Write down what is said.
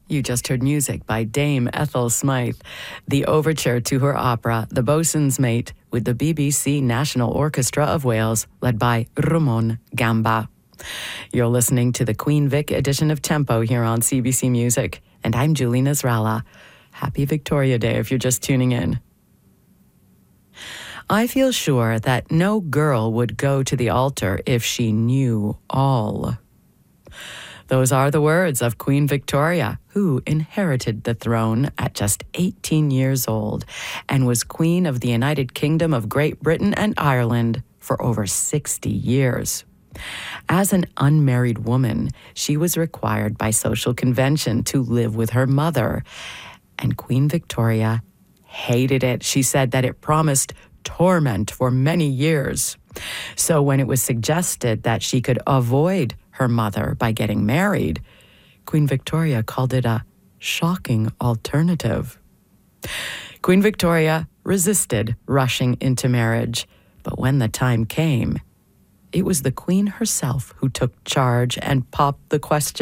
You just heard music by Dame Ethel Smythe, the overture to her opera, The Boatswain's Mate, with the BBC National Orchestra of Wales, led by Ramon Gamba. You're listening to the Queen Vic edition of Tempo here on CBC Music, and I'm Julie Nasrallah. Happy Victoria Day if you're just tuning in. I feel sure that no girl would go to the altar if she knew all. Those are the words of Queen Victoria, who inherited the throne at just 18 years old and was Queen of the United Kingdom of Great Britain and Ireland for over 60 years. As an unmarried woman, she was required by social convention to live with her mother, and Queen Victoria hated it. She said that it promised torment for many years. So when it was suggested that she could avoid her mother by getting married, Queen Victoria called it a shocking alternative. Queen Victoria resisted rushing into marriage, but when the time came, it was the Queen herself who took charge and popped the question.